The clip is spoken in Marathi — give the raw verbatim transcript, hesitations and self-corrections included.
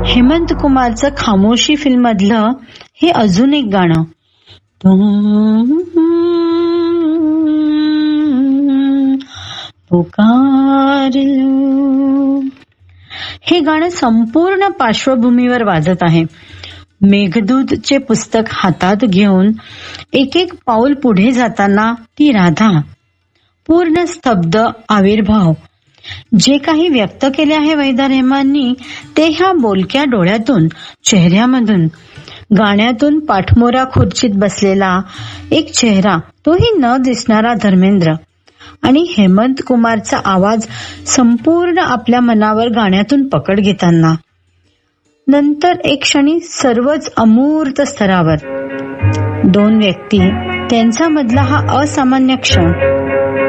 हेमंत कुमारचं खामोशी फिल्म मधलं हे अजून एक गाणं. पुकारिलो, हे गाणं संपूर्ण पार्श्वभूमीवर वाजत आहे. मेघदूतचे पुस्तक हातात घेऊन एक एक पाऊल पुढे जाताना ती राधा, पूर्ण स्तब्ध आविर्भाव. जे काही व्यक्त केले आहे वैदा रेहमाननी ते ह्या बोलक्या डोळ्यातून, चेहऱ्यामधून. गाण्यातून पाठमोरा खुर्चीत बसलेला एक चेहरा, तोही न दिसणारा धर्मेंद्र, आणि हेमंत कुमारचा आवाज संपूर्ण आपल्या मनावर गाण्यातून पकड घेताना. नंतर एक क्षणी सर्वच अमूर्त स्तरावर. दोन व्यक्ती, त्यांचा मधला हा असामान्य क्षण.